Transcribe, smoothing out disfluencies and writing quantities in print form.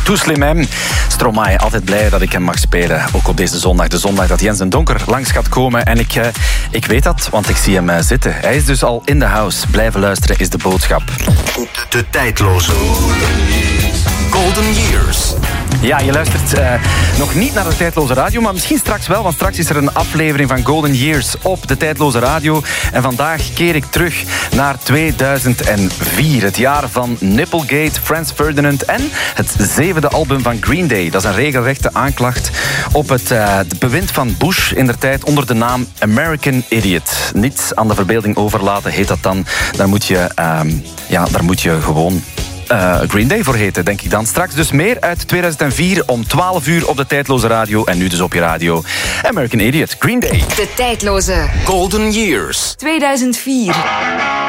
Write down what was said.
Tout Slim M. Stromae, altijd blij dat ik hem mag spelen. Ook op deze zondag, de zondag dat Jens den Donker langs gaat komen. En ik weet dat, want ik zie hem zitten. Hij is dus al in the house. Blijven luisteren is de boodschap. De tijdloze Golden Years. Ja, je luistert nog niet naar de Tijdloze Radio, maar misschien straks wel, want straks is er een aflevering van Golden Years op de Tijdloze Radio. En vandaag keer ik terug naar 2004, het jaar van Nipplegate, Franz Ferdinand en het 7e album van Green Day. Dat is een regelrechte aanklacht op het bewind van Bush indertijd onder de naam American Idiot. Niets aan de verbeelding overlaten heet dat dan. Daar moet je gewoon Green Day voor heten, denk ik dan. Straks dus meer uit 2004 om 12 uur op de Tijdloze Radio. En nu dus op je radio. American Idiot, Green Day. De Tijdloze Golden Years 2004.